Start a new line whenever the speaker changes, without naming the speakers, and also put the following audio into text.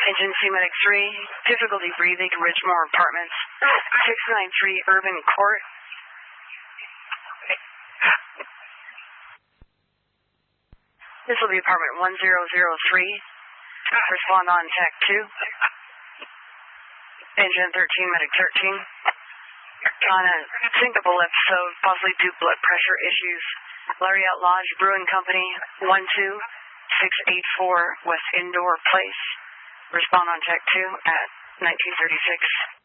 Engine C Medic 3, difficulty breathing, Ridgemore Apartments, 693 Urban Court. This will be apartment 1003. Respond on tech 2. Engine 13, Medic 13. On a syncopal episode, possibly due blood pressure issues. Lariat Lodge Brewing Company, 12684 West Indoor Place. Respond on tech 2 at 1936.